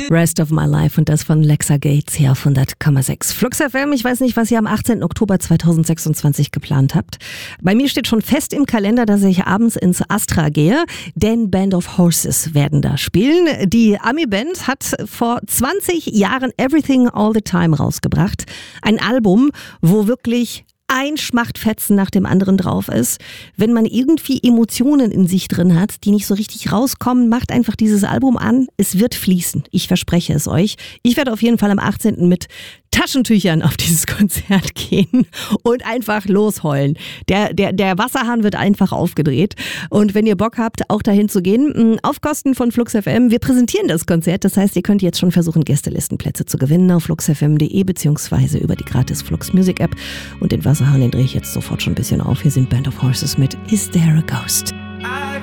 Rest of My Life und das von Lexa Gates hier auf 100,6. Flux FM, ich weiß nicht, was ihr am 18. Oktober 2026 geplant habt. Bei mir steht schon fest im Kalender, dass ich abends ins Astra gehe, denn Band of Horses werden da spielen. Die Ami-Band hat vor 20 Jahren Everything All the Time rausgebracht. Ein Album, wo wirklich ein Schmachtfetzen nach dem anderen drauf ist. Wenn man irgendwie Emotionen in sich drin hat, die nicht so richtig rauskommen, macht einfach dieses Album an. Es wird fließen. Ich verspreche es euch. Ich werde auf jeden Fall am 18. mit Taschentüchern auf dieses Konzert gehen und einfach losheulen. Der Wasserhahn wird einfach aufgedreht. Und wenn ihr Bock habt, auch dahin zu gehen, auf Kosten von Flux FM, wir präsentieren das Konzert. Das heißt, ihr könnt jetzt schon versuchen, Gästelistenplätze zu gewinnen auf fluxfm.de beziehungsweise über die gratis Flux Music App. Und den Wasserhahn, den drehe ich jetzt sofort schon ein bisschen auf. Hier sind Band of Horses mit Is There a Ghost?